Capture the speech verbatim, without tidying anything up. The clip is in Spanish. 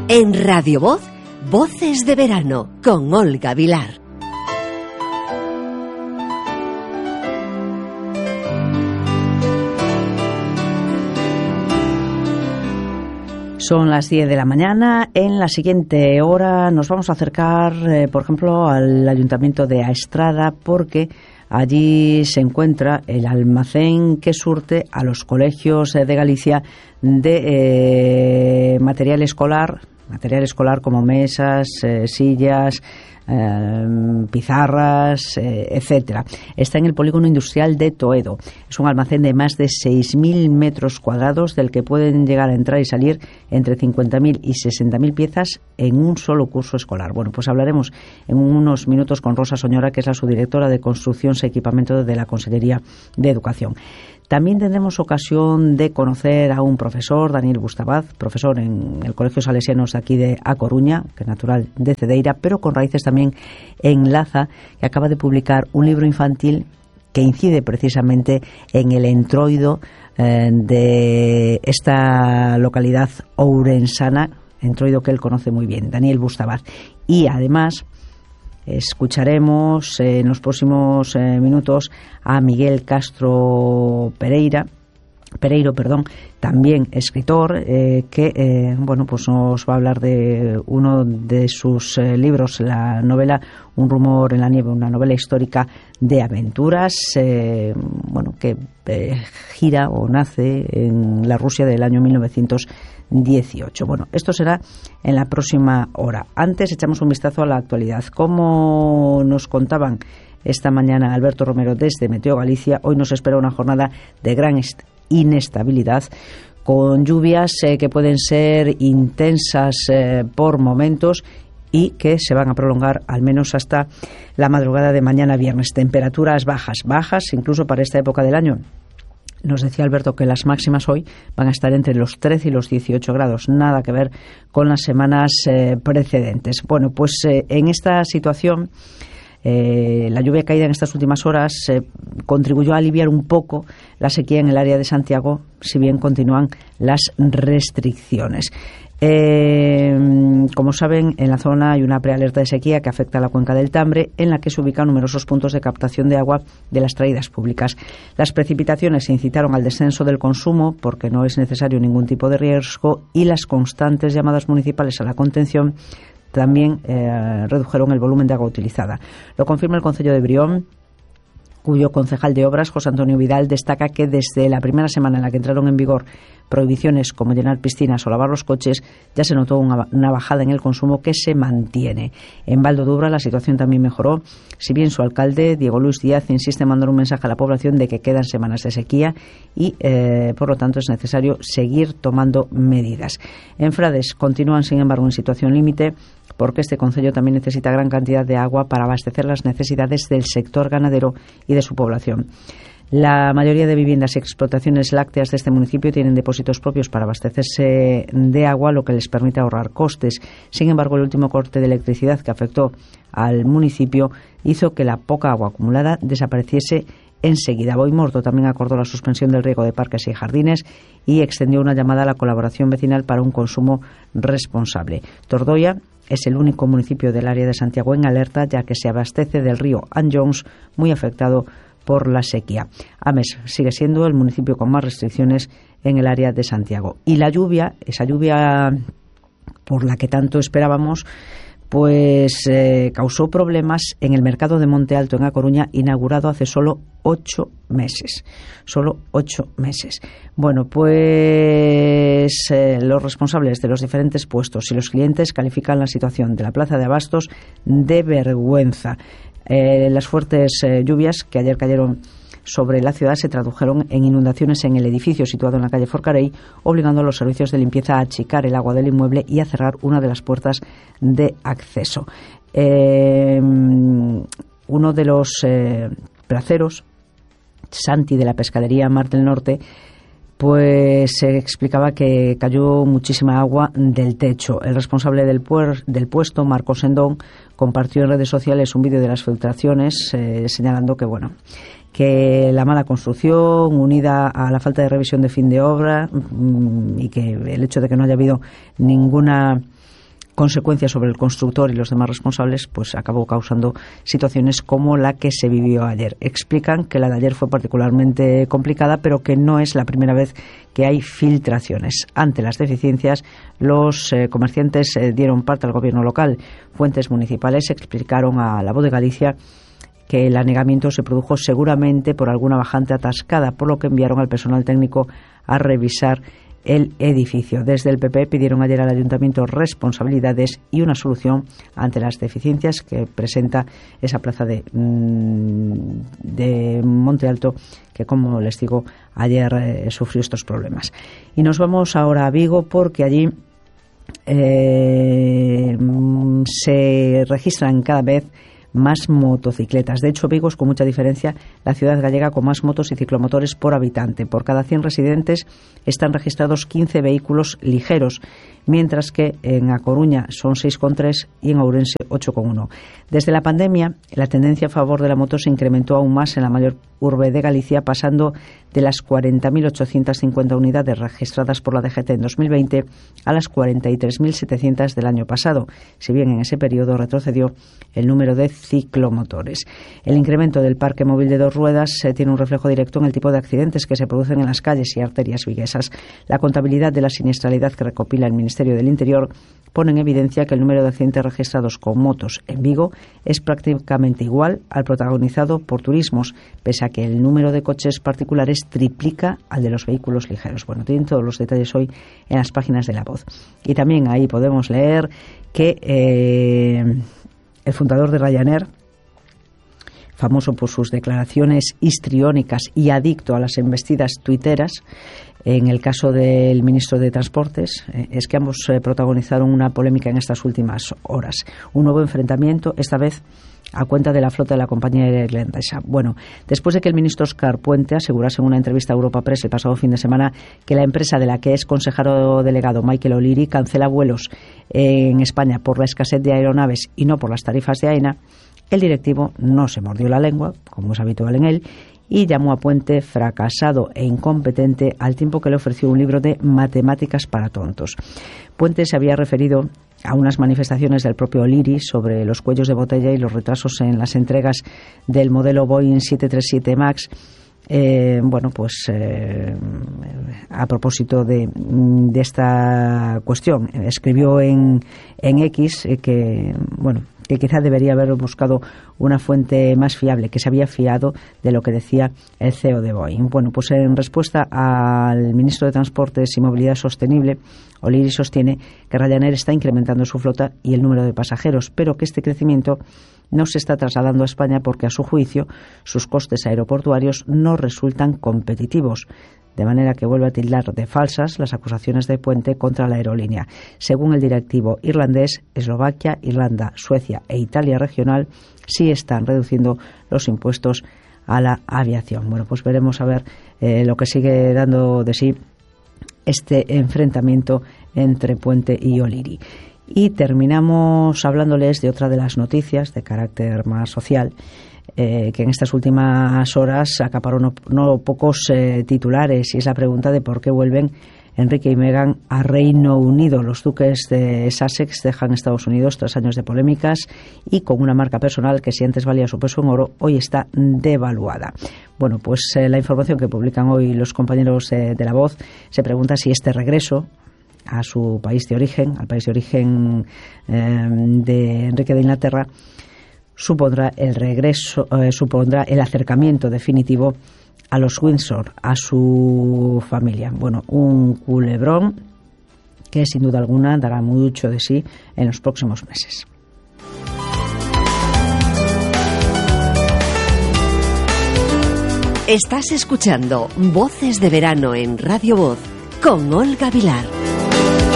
En Radio Voz, Voces de Verano, con Olga Vilar. Son las diez de la mañana. En la siguiente hora nos vamos a acercar, eh, por ejemplo, al Ayuntamiento de Aestrada, porque allí se encuentra el almacén que surte a los colegios de Galicia de eh, material escolar, material escolar como mesas, eh, sillas, eh, pizarras, eh, etcétera. Está en el polígono industrial de Toedo. Es un almacén de más de seis mil metros cuadrados, del que pueden llegar a entrar y salir entre cincuenta mil y sesenta mil piezas en un solo curso escolar. Bueno, pues hablaremos en unos minutos con Rosa Soñora, que es la subdirectora de Construcción y Equipamiento de la Consellería de Educación. También tendremos ocasión de conocer a un profesor, Daniel Bustabaz, profesor en el Colegio Salesianos de aquí de A Coruña, que es natural de Cedeira, pero con raíces también en Laza, que acaba de publicar un libro infantil que incide precisamente en el entroido eh, de esta localidad ourensana, entroido que él conoce muy bien, Daniel Bustabaz. Y además escucharemos eh, en los próximos eh, minutos a Miguel Castro Pereira, Pereiro, perdón, también escritor, eh, que eh, bueno, pues nos va a hablar de uno de sus eh, libros, la novela Un rumor en la nieve, una novela histórica de aventuras, eh, bueno, que eh, gira o nace en la Rusia del año mil novecientos dieciocho. Bueno, esto será en la próxima hora. Antes echamos un vistazo a la actualidad. Como nos contaban esta mañana Alberto Romero desde Meteo Galicia, hoy nos espera una jornada de gran inestabilidad, con lluvias eh, que pueden ser intensas eh, por momentos y que se van a prolongar al menos hasta la madrugada de mañana viernes. Temperaturas bajas, bajas incluso para esta época del año. Nos decía Alberto que las máximas hoy van a estar entre los trece y los dieciocho grados, nada que ver con las semanas eh, precedentes. Bueno, pues eh, en esta situación, Eh, la lluvia caída en estas últimas horas eh, contribuyó a aliviar un poco la sequía en el área de Santiago, si bien continúan las restricciones. Eh, como saben, en la zona hay una prealerta de sequía que afecta a la cuenca del Tambre, en la que se ubican numerosos puntos de captación de agua de las traídas públicas. Las precipitaciones incitaron al descenso del consumo, porque no es necesario ningún tipo de riesgo, y las constantes llamadas municipales a la contención también eh, redujeron el volumen de agua utilizada. Lo confirma el Concello de Brión, cuyo concejal de Obras, José Antonio Vidal, destaca que desde la primera semana en la que entraron en vigor prohibiciones como llenar piscinas o lavar los coches, ya se notó una, una bajada en el consumo que se mantiene. En Val do Dubra la situación también mejoró, si bien su alcalde, Diego Luis Díaz, insiste en mandar un mensaje a la población de que quedan semanas de sequía y, eh, por lo tanto, es necesario seguir tomando medidas. En Frades continúan, sin embargo, en situación límite, porque este concello también necesita gran cantidad de agua para abastecer las necesidades del sector ganadero y de su población. La mayoría de viviendas y explotaciones lácteas de este municipio tienen depósitos propios para abastecerse de agua, lo que les permite ahorrar costes. Sin embargo, el último corte de electricidad que afectó al municipio hizo que la poca agua acumulada desapareciese enseguida. Boimorto también acordó la suspensión del riego de parques y jardines y extendió una llamada a la colaboración vecinal para un consumo responsable. Tordoia es el único municipio del área de Santiago en alerta, ya que se abastece del río Anjons, muy afectado por la sequía. Ames sigue siendo el municipio con más restricciones en el área de Santiago. Y la lluvia, esa lluvia por la que tanto esperábamos, pues eh, causó problemas en el mercado de Monte Alto en A Coruña, inaugurado hace solo ocho meses. Solo ocho meses. Bueno, pues eh, los responsables de los diferentes puestos y los clientes califican la situación de la plaza de abastos de vergüenza. Eh, las fuertes eh, lluvias que ayer cayeron sobre la ciudad se tradujeron en inundaciones en el edificio situado en la calle Forcarey, obligando a los servicios de limpieza a achicar el agua del inmueble y a cerrar una de las puertas de acceso. Eh, uno de los eh, placeros, Santi, de la pescadería Mar del Norte, pues se explicaba que cayó muchísima agua del techo. El responsable del, puer, del puesto, Marcos Sendón, compartió en redes sociales un vídeo de las filtraciones, eh, señalando que, bueno, que la mala construcción, unida a la falta de revisión de fin de obra, mmm, y que el hecho de que no haya habido ninguna consecuencias sobre el constructor y los demás responsables, pues acabó causando situaciones como la que se vivió ayer. Explican que la de ayer fue particularmente complicada, pero que no es la primera vez que hay filtraciones. Ante las deficiencias, los eh, comerciantes eh, dieron parte al gobierno local. Fuentes municipales explicaron a La Voz de Galicia que el anegamiento se produjo seguramente por alguna bajante atascada, por lo que enviaron al personal técnico a revisar el edificio. Desde el P P pidieron ayer al Ayuntamiento responsabilidades y una solución ante las deficiencias que presenta esa plaza de, de Monte Alto, que, como les digo, ayer eh, sufrió estos problemas. Y nos vamos ahora a Vigo, porque allí eh, se registran cada vez más motocicletas. De hecho, Vigo es con mucha diferencia la ciudad gallega con más motos y ciclomotores por habitante. Por cada cien residentes están registrados quince vehículos ligeros, mientras que en A Coruña son seis coma tres y en Ourense ocho coma uno. Desde la pandemia, la tendencia a favor de la moto se incrementó aún más en la mayor urbe de Galicia, pasando de las cuarenta mil ochocientas cincuenta unidades registradas por la D G T en dos mil veinte a las cuarenta y tres mil setecientas del año pasado, si bien en ese periodo retrocedió el número de ciclomotores. El incremento del parque móvil de dos ruedas eh, tiene un reflejo directo en el tipo de accidentes que se producen en las calles y arterias viguesas. La contabilidad de la siniestralidad que recopila el Ministerio del Interior pone en evidencia que el número de accidentes registrados con motos en Vigo es prácticamente igual al protagonizado por turismos, pese a que el número de coches particulares triplica al de los vehículos ligeros. Bueno, tienen todos los detalles hoy en las páginas de La Voz. Y también ahí podemos leer que eh, el fundador de Ryanair, famoso por sus declaraciones histriónicas y adicto a las embestidas tuiteras, en el caso del ministro de Transportes, eh, es que ambos eh, protagonizaron una polémica en estas últimas horas. Un nuevo enfrentamiento, esta vez a cuenta de la flota de la compañía irlandesa. Bueno, después de que el ministro Óscar Puente asegurase en una entrevista a Europa Press el pasado fin de semana que la empresa de la que es consejero delegado Michael O'Leary cancela vuelos en España por la escasez de aeronaves y no por las tarifas de AENA, el directivo no se mordió la lengua, como es habitual en él, y llamó a Puente fracasado e incompetente al tiempo que le ofreció un libro de matemáticas para tontos. Puente se había referido a unas manifestaciones del propio O'Leary sobre los cuellos de botella y los retrasos en las entregas del modelo Boeing siete treinta y siete MAX. Eh, bueno, pues eh, a propósito de, de esta cuestión, escribió en, en X eh, que, bueno, que quizá debería haber buscado una fuente más fiable, que se había fiado de lo que decía el C E O de Boeing. Bueno, pues en respuesta al ministro de Transportes y Movilidad Sostenible, O'Leary sostiene que Ryanair está incrementando su flota y el número de pasajeros, pero que este crecimiento no se está trasladando a España porque, a su juicio, sus costes aeroportuarios no resultan competitivos. De manera que vuelve a tildar de falsas las acusaciones de Puente contra la aerolínea. Según el directivo irlandés, Eslovaquia, Irlanda, Suecia e Italia regional sí están reduciendo los impuestos a la aviación. Bueno, pues veremos a ver eh, lo que sigue dando de sí este enfrentamiento entre Puente y O'Leary. Y terminamos hablándoles de otra de las noticias de carácter más social, eh, que en estas últimas horas acaparó no, no pocos eh, titulares, y es la pregunta de por qué vuelven Enrique y Meghan a Reino Unido. Los duques de Sussex dejan Estados Unidos tras años de polémicas y con una marca personal que, si antes valía su peso en oro, hoy está devaluada. Bueno, pues eh, la información que publican hoy los compañeros eh, de La Voz se pregunta si este regreso a su país de origen, al país de origen eh, de Enrique de Inglaterra, supondrá el regreso, eh, supondrá el acercamiento definitivo a los Windsor, a su familia. Bueno, un culebrón que sin duda alguna dará mucho de sí en los próximos meses. Estás escuchando Voces de Verano en Radio Voz con Olga Vilar.